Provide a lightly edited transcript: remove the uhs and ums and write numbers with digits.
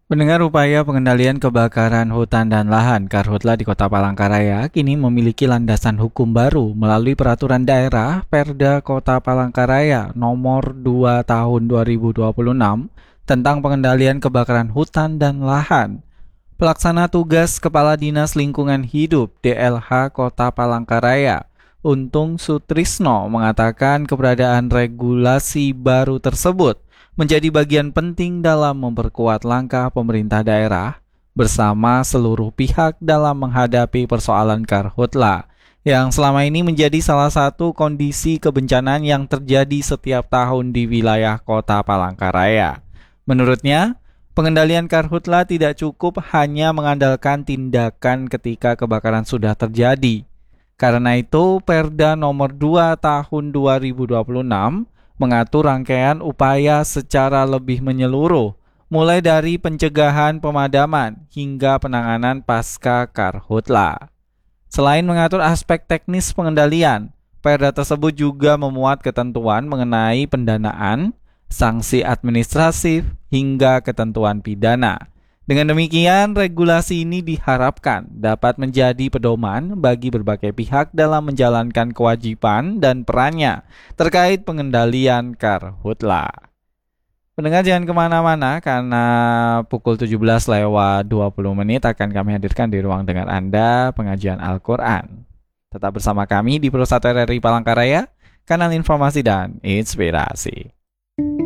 Mendengar upaya pengendalian kebakaran hutan dan lahan Karhutla di Kota Palangkaraya kini memiliki landasan hukum baru melalui peraturan daerah Perda Kota Palangkaraya nomor 2 tahun 2026 tentang pengendalian kebakaran hutan dan lahan. Pelaksana tugas Kepala Dinas Lingkungan Hidup DLH Kota Palangkaraya, Untung Sutrisno mengatakan keberadaan regulasi baru tersebut menjadi bagian penting dalam memperkuat langkah pemerintah daerah bersama seluruh pihak dalam menghadapi persoalan karhutla yang selama ini menjadi salah satu kondisi kebencanaan yang terjadi setiap tahun di wilayah Kota Palangkaraya. Menurutnya, pengendalian karhutla tidak cukup hanya mengandalkan tindakan ketika kebakaran sudah terjadi. Karena itu, Perda nomor 2 tahun 2026 mengatur rangkaian upaya secara lebih menyeluruh, mulai dari pencegahan pemadaman hingga penanganan pasca karhutla. Selain mengatur aspek teknis pengendalian, Perda tersebut juga memuat ketentuan mengenai pendanaan, sanksi administratif, hingga ketentuan pidana. Dengan demikian, regulasi ini diharapkan dapat menjadi pedoman bagi berbagai pihak dalam menjalankan kewajiban dan perannya terkait pengendalian karhutla. Pendengar jangan kemana-mana karena pukul 17 lewat 20 menit akan kami hadirkan di ruang dengar Anda pengajian Al-Quran. Tetap bersama kami di Pusat RRI Palangkaraya, kanal informasi dan inspirasi.